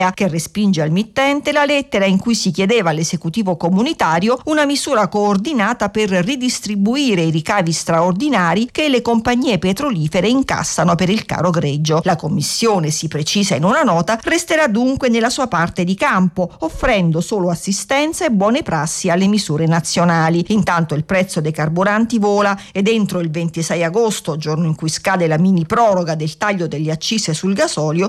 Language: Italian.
che respinge al mittente la lettera in cui si chiedeva all'esecutivo comunitario una misura coordinata per ridistribuire i ricavi straordinari che le compagnie petrolifere incassano per il caro greggio. La Commissione, si precisa in una nota, resterà dunque nella sua parte di campo, offrendo solo assistenza e buone prassi alle misure nazionali. Intanto il prezzo dei carburanti vola ed entro il 26 agosto, giorno in cui scade la mini proroga del taglio delle accise sul gasolio,